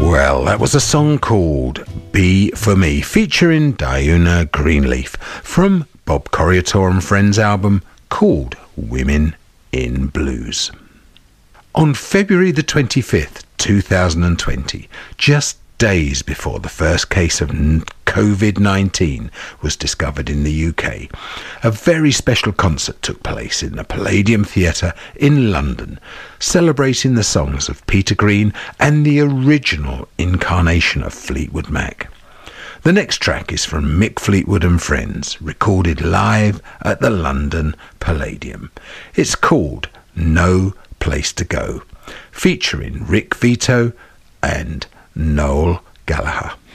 Well, that was a song called Be For Me, featuring Diuna Greenleaf from Bob Corriator and Friends album called Women in Blues. On February the 25th, 2020, just days before the first case of COVID-19 was discovered in the UK, a very special concert took place in the Palladium Theatre in London, celebrating the songs of Peter Green and the original incarnation of Fleetwood Mac. The next track is from Mick Fleetwood and Friends, recorded live at the London Palladium. It's called No Place to Go, featuring Rick Vito and Noel Gallagher.